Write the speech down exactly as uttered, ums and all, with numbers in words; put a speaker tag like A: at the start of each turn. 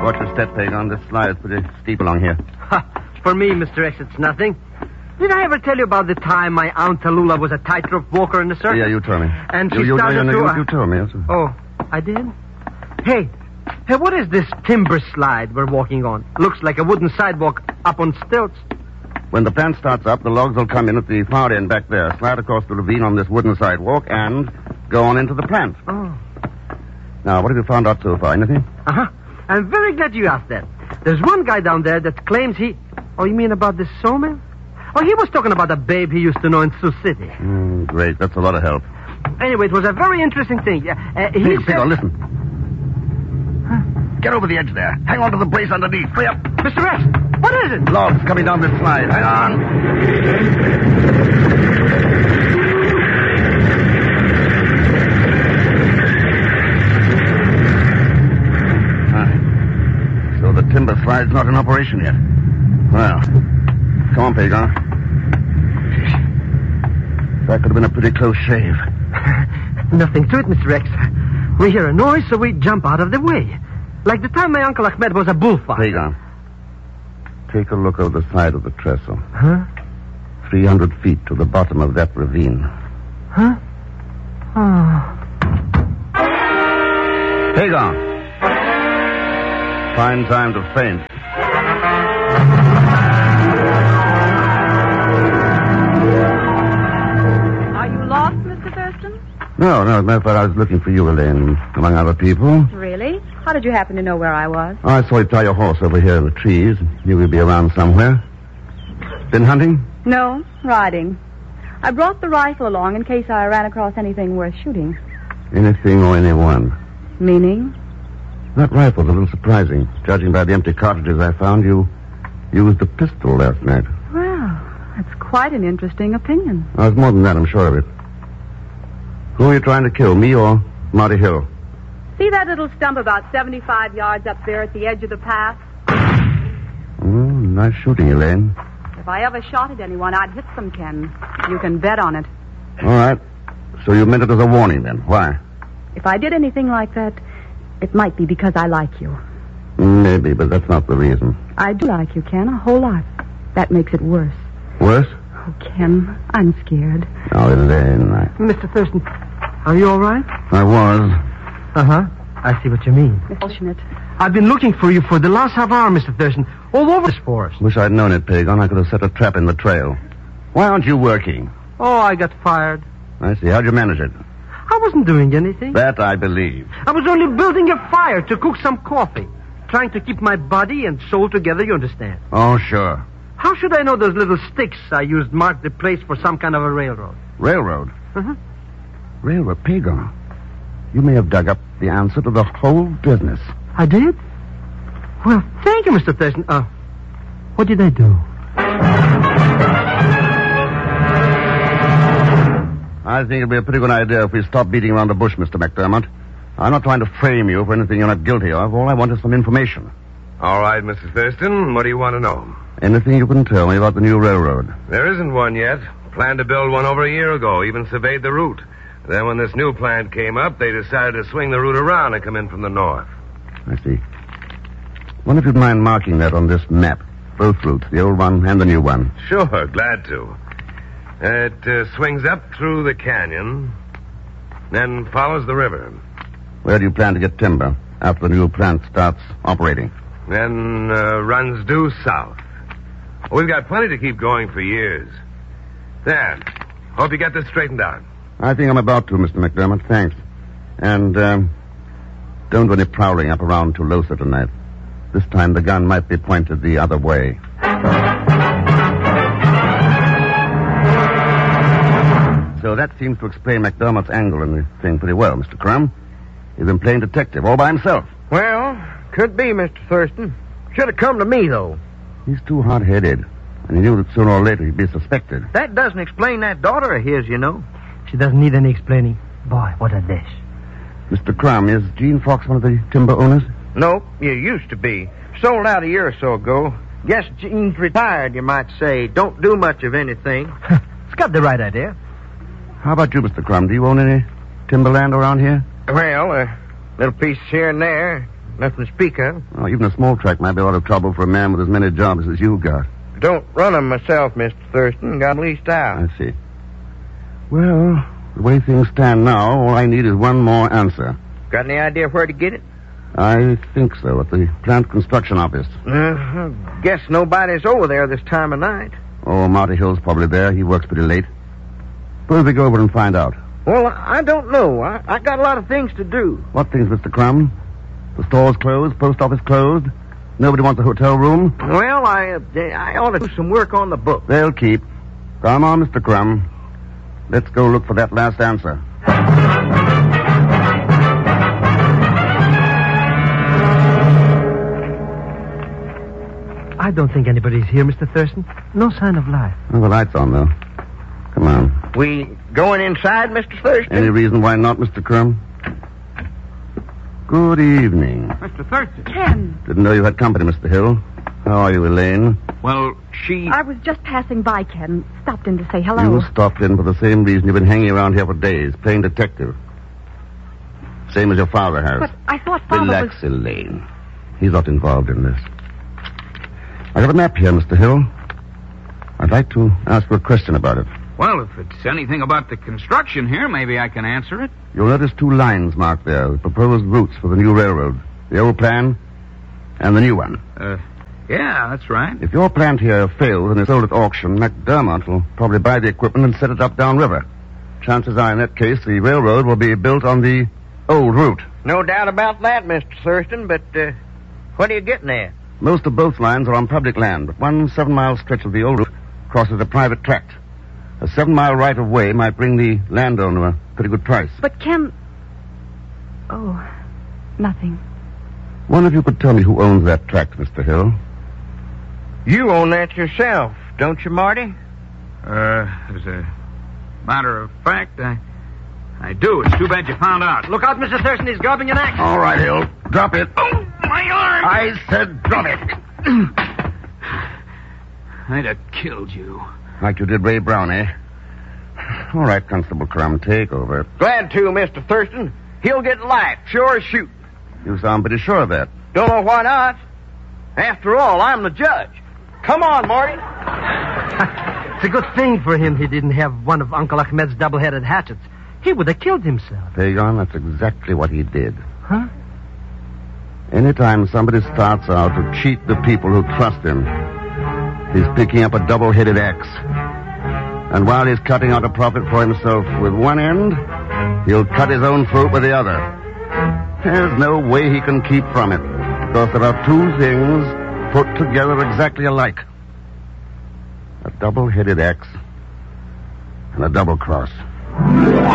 A: Watch your step, Pagon. This slide is pretty steep along here.
B: Ha! For me, Mister X, it's nothing. Did I ever tell you about the time my Aunt Tallulah was a tightrope walker in the circus?
A: Yeah, you told me.
B: And she
A: you, you,
B: started
A: you,
B: to...
A: You,
B: uh,
A: you told me. Yes.
B: Oh, I did? Hey, hey, what is this timber slide we're walking on? Looks like a wooden sidewalk up on stilts.
A: When the plant starts up, the logs will come in at the far end back there, slide across the ravine on this wooden sidewalk, and go on into the plant.
B: Oh.
A: Now, what have you found out so far? Anything?
B: Uh-huh. I'm very glad you asked that. There's one guy down there that claims he... Oh, you mean about this sawmill? Oh, he was talking about a babe he used to know in Sioux City.
A: Mm, great. That's a lot of help.
B: Anyway, it was a very interesting thing. Uh, uh, he
A: hey,
B: said...
A: Pigo, listen. Huh? Get over the edge there. Hang on to the brace underneath. Hurry up.
B: Mister X, what is it?
A: Logs coming down this slide. Hang on. Ah. So the timber slide's not in operation yet. Well, come on, Pagon. That could have been a pretty close shave.
B: Nothing to it, Mister X. We hear a noise, so we jump out of the way. Like the time my Uncle Ahmed was a bullfighter.
A: Pagon, take a look over the side of the trestle.
B: Huh?
A: Three hundred feet to the bottom of that ravine.
B: Huh? Oh.
A: Pagon. Fine time to faint.
C: Are you lost, Mister Thurston?
A: No, no, as a matter of fact, I was looking for you, Elaine, among other people.
C: Really? How did you happen to know where I was?
A: Oh, I saw you tie your horse over here in the trees. Knew you'd be around somewhere. Been hunting?
C: No, riding. I brought the rifle along in case I ran across anything worth shooting.
A: Anything or anyone?
C: Meaning?
A: That rifle's a little surprising. Judging by the empty cartridges I found, you used a pistol last night.
C: Well, that's quite an interesting opinion.
A: Oh, it's more than that, I'm sure of it. Who are you trying to kill, me or Marty Hill?
C: See that little stump about seventy-five yards up there at the edge of the path?
A: Oh, nice shooting, Elaine.
C: If I ever shot at anyone, I'd hit them, Ken. You can bet on it.
A: All right. So you meant it as a warning, then. Why?
C: If I did anything like that, it might be because I like you.
A: Maybe, but that's not the reason.
C: I do like you, Ken, a whole lot. That makes it worse.
A: Worse?
C: Oh, Ken, I'm scared.
A: Oh, Elaine, I...
B: Mister Thurston, are you all right?
A: I was.
B: Uh-huh. I see what you mean.
C: Fortunate.
B: I've been looking for you for the last half hour, Mister Thurston, all over this forest.
A: Wish I'd known it, Pagon. I could have set a trap in the trail. Why aren't you working?
B: Oh, I got fired.
A: I see. How'd you manage it?
B: I wasn't doing anything.
A: That I believe.
B: I was only building a fire to cook some coffee. Trying to keep my body and soul together, you understand?
A: Oh, sure.
B: How should I know those little sticks I used marked the place for some kind of a railroad?
A: Railroad?
B: Uh-huh.
A: Railroad, Pagon. You may have dug up the answer to the whole business.
B: I did? Well, thank you, Mister Thurston. Uh, what did I do?
A: I think it'd be a pretty good idea if we stop beating around the bush, Mister McDermott. I'm not trying to frame you for anything you're not guilty of. All I want is some information.
D: All right, Missus Thurston. What do you want to know?
A: Anything you can tell me about the new railroad.
D: There isn't one yet. Planned to build one over a year ago. Even surveyed the route. Then when this new plant came up, they decided to swing the route around and come in from the north.
A: I see. Wonder if you'd mind marking that on this map. Both routes, the old one and the new one.
D: Sure, glad to. It uh, swings up through the canyon, then follows the river.
A: Where do you plan to get timber after the new plant starts operating?
D: Then uh, runs due south. We've got plenty to keep going for years. There. Hope you get this straightened out.
A: I think I'm about to, Mister McDermott. Thanks. And, um, don't do any prowling up around Tolosa tonight. This time the gun might be pointed the other way. So that seems to explain McDermott's angle in the thing pretty well, Mister Crumb. He's been playing detective all by himself.
B: Well, could be, Mister Thurston. Should have come to me, though.
A: He's too hot-headed, and he knew that sooner or later he'd be suspected.
B: That doesn't explain that daughter of his, you know. She doesn't need any explaining. Boy, what a dish.
A: Mister Crumb, is Gene Fox one of the timber owners?
E: Nope, you used to be. Sold out a year or so ago. Guess Gene's retired, you might say. Don't do much of anything.
B: It's got the right idea.
A: How about you, Mister Crumb? Do you own any timberland around here?
E: Well, a little piece here and there. Nothing to speak of.
A: Oh, even a small tract might be a lot of trouble for a man with as many jobs as you've got.
E: Don't run 'em myself, Mister Thurston. Got leased out.
A: I see. Well, the way things stand now, all I need is one more answer.
E: Got any idea where to get it?
A: I think so, at the plant construction office.
E: Uh, guess nobody's over there this time of night.
A: Oh, Marty Hill's probably there. He works pretty late. Suppose we go over and find out.
E: Well, I don't know. I, I got a lot of things to do.
A: What things, Mister Crum? The store's closed, post office closed. Nobody wants a hotel room.
E: Well, I uh, I ought to do some work on the book.
A: They'll keep. Come on, Mister Crum. Let's go look for that last answer.
B: I don't think anybody's here, Mister Thurston. No sign of life.
A: Oh, the light's on, though. Come on.
E: We going inside, Mister Thurston?
A: Any reason why not, Mister Crum? Good evening.
F: Mister Thurston.
C: Ken,
A: Didn't know you had company, Mister Hill. How are you, Elaine?
F: Well, she...
C: I was just passing by, Ken. Stopped in to say hello.
A: You stopped in for the same reason you've been hanging around here for days, playing detective. Same as your father has.
C: But I thought Father
A: Relax,
C: was...
A: Elaine. He's not involved in this. I got a map here, Mister Hill. I'd like to ask you a question about it.
F: Well, if it's anything about the construction here, maybe I can answer it.
A: You'll notice two lines marked there, the proposed routes for the new railroad. The old plan and the new one.
F: Uh, yeah, that's right.
A: If your plant here fails and is sold at auction, McDermott will probably buy the equipment and set it up downriver. Chances are, in that case, the railroad will be built on the old route.
E: No doubt about that, Mister Thurston, but uh, what are you getting at?
A: Most of both lines are on public land, but one seven-mile stretch of the old route crosses a private tract. A seven-mile right-of-way might bring the landowner a pretty good price.
C: But Ken... Oh, nothing.
A: Wonder if you could tell me who owns that tract, Mister Hill.
E: You own that yourself, don't you, Marty?
F: Uh, as a matter of fact, I... I do. It's too bad you found out.
B: Look out, Mister Thurston. He's grabbing an axe.
A: All right, Hill. Drop it.
F: Oh, my arm!
A: I said drop it.
F: I'd have killed you.
A: Like you did Ray Brown, eh? All right, Constable Crum, take over.
E: Glad to, Mister Thurston. He'll get life, sure as shoot.
A: You sound pretty sure of that.
E: Don't know why not. After all, I'm the judge. Come on, Marty.
B: It's a good thing for him he didn't have one of Uncle Ahmed's double-headed hatchets. He would have killed himself.
A: Pagan, that's exactly what he did.
B: Huh?
A: Anytime somebody starts out to cheat the people who trust him, he's picking up a double-headed axe. And while he's cutting out a profit for himself with one end, he'll cut his own throat with the other. There's no way he can keep from it, because there are two things put together exactly alike. A double-headed axe and a double cross.